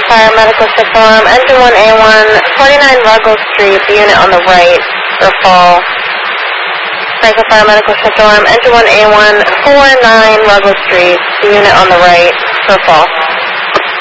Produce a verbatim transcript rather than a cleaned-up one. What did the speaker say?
Fire Medical Shift Alarm, Engine one A one, forty-nine Ruggles Street, the unit on the right, for fall. Franklin Fire Medical Shift Alarm, Engine one A one, forty-nine Ruggles Street, the unit on the right, for fall.